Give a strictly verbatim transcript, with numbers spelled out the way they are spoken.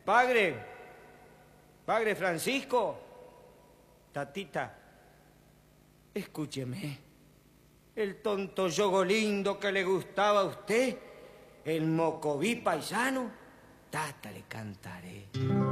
Padre, padre Francisco, tatita, escúcheme. El tonto yogo lindo que le gustaba a usted, el mocoví paisano, tata le cantaré.